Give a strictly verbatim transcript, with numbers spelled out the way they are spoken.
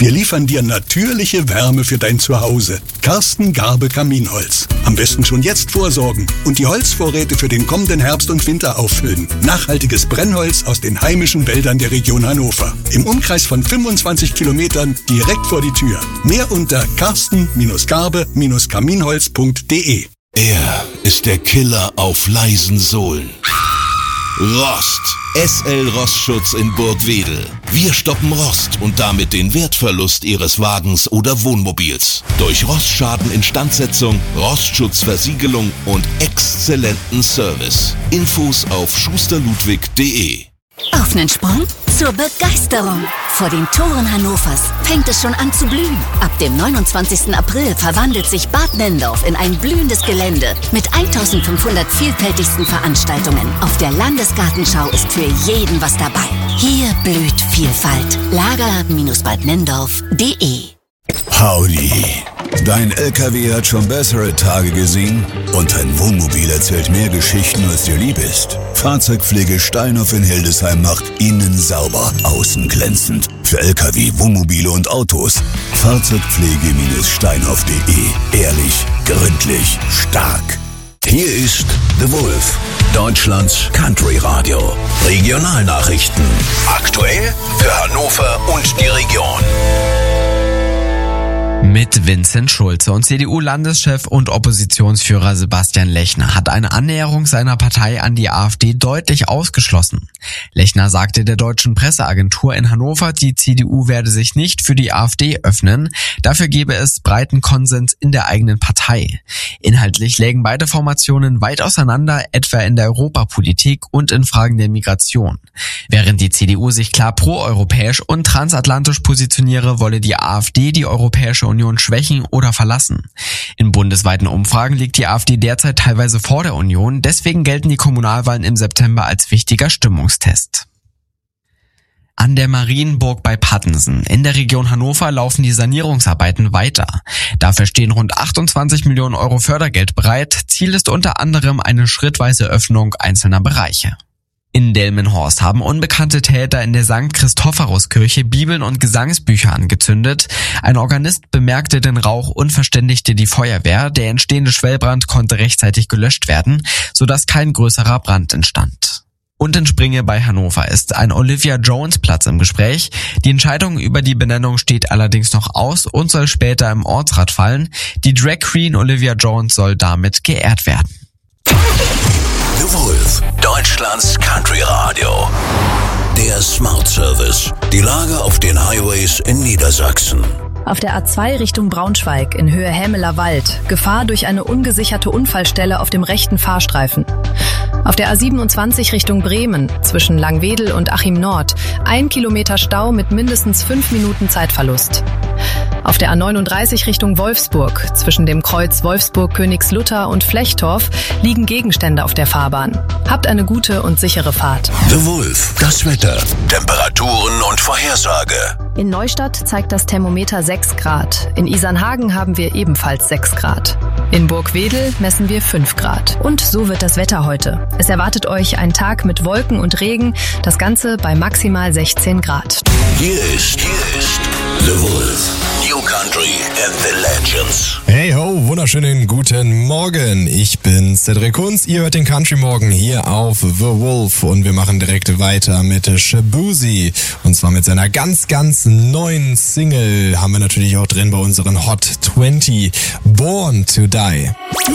Wir liefern dir natürliche Wärme für dein Zuhause. Karsten Garbe Kaminholz. Am besten schon jetzt vorsorgen und die Holzvorräte für den kommenden Herbst und Winter auffüllen. Nachhaltiges Brennholz aus den heimischen Wäldern der Region Hannover. Im Umkreis von fünfundzwanzig Kilometern direkt vor die Tür. Mehr unter karsten Garbe Kaminholz punkt de. Er ist der Killer auf leisen Sohlen. Rost. S L Rostschutz in Burgwedel. Wir stoppen Rost und damit den Wertverlust Ihres Wagens oder Wohnmobils. Durch Rostschaden, Instandsetzung, Rostschutzversiegelung und exzellenten Service. Infos auf schuster ludwig punkt de. Auf nen Sprung zur Begeisterung. Vor den Toren Hannovers fängt es schon an zu blühen. Ab dem neunundzwanzigsten April verwandelt sich Bad Nendorf in ein blühendes Gelände mit eintausendfünfhundert vielfältigsten Veranstaltungen. Auf der Landesgartenschau ist für jeden was dabei. Hier blüht Vielfalt. lager Bindestrich bad nendorf punkt de. Howdy. Dein L K W hat schon bessere Tage gesehen und dein Wohnmobil erzählt mehr Geschichten, als dir lieb ist. Fahrzeugpflege Steinhoff in Hildesheim macht innen sauber, außen glänzend. Für L K W, Wohnmobile und Autos. Fahrzeugpflege Steinhoff punkt de. Ehrlich, gründlich, stark. Hier ist The Wolf, Deutschlands Country Radio. Regionalnachrichten. Aktuell für Hannover und die Region. Mit Vincent Schulze und C D U-Landeschef und Oppositionsführer Sebastian Lechner hat eine Annäherung seiner Partei an die AfD deutlich ausgeschlossen. Lechner sagte der deutschen Presseagentur in Hannover, die C D U werde sich nicht für die AfD öffnen, dafür gebe es breiten Konsens in der eigenen Partei. Inhaltlich lägen beide Formationen weit auseinander, etwa in der Europapolitik und in Fragen der Migration. Während die C D U sich klar proeuropäisch und transatlantisch positioniere, wolle die AfD die Europäische Union schwächen oder verlassen. In bundesweiten Umfragen liegt die AfD derzeit teilweise vor der Union, deswegen gelten die Kommunalwahlen im September als wichtiger Stimmungstest. An der Marienburg bei Pattensen in der Region Hannover laufen die Sanierungsarbeiten weiter. Dafür stehen rund achtundzwanzig Millionen Euro Fördergeld bereit. Ziel ist unter anderem eine schrittweise Öffnung einzelner Bereiche. In Delmenhorst haben unbekannte Täter in der Sankt Christophorus-Kirche Bibeln und Gesangsbücher angezündet. Ein Organist bemerkte den Rauch und verständigte die Feuerwehr. Der entstehende Schwellbrand konnte rechtzeitig gelöscht werden, sodass kein größerer Brand entstand. Und in Springe bei Hannover ist ein Olivia Jones Platz im Gespräch. Die Entscheidung über die Benennung steht allerdings noch aus und soll später im Ortsrat fallen. Die Drag Queen Olivia Jones soll damit geehrt werden. The Wolf, Deutschlands Country Radio. Der Smart Service. Die Lage auf den Highways in Niedersachsen. Auf der A zwei Richtung Braunschweig in Höhe Hämeler Wald. Gefahr durch eine ungesicherte Unfallstelle auf dem rechten Fahrstreifen. Auf der A siebenundzwanzig Richtung Bremen zwischen Langwedel und Achim Nord. Ein Kilometer Stau mit mindestens fünf Minuten Zeitverlust. Auf der A neununddreißig Richtung Wolfsburg zwischen dem Kreuz Wolfsburg-Königslutter und Flechtorf liegen Gegenstände auf der Fahrbahn. Habt eine gute und sichere Fahrt. The Wolf, das Wetter, Temperaturen und Vorhersage. In Neustadt zeigt das Thermometer sechs Grad. In Isernhagen haben wir ebenfalls sechs Grad. In Burgwedel messen wir fünf Grad. Und so wird das Wetter heute. Es erwartet euch ein Tag mit Wolken und Regen, das Ganze bei maximal sechzehn Grad. Hier ist, hier ist The Wolf. New Country and the Legends. Hey ho, wunderschönen guten Morgen. Ich bin Cedric Kunz. Ihr hört den Country Morgen hier auf The Wolf und wir machen direkt weiter mit Shaboozey. Und zwar mit seiner ganz, ganz neuen Single haben wir natürlich auch drin bei unseren Hot zwanzig, Born to Die.